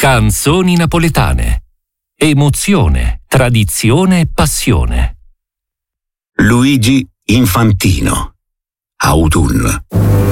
Canzoni napoletane. Emozione, tradizione e passione. Luigi Infantino. Autunno.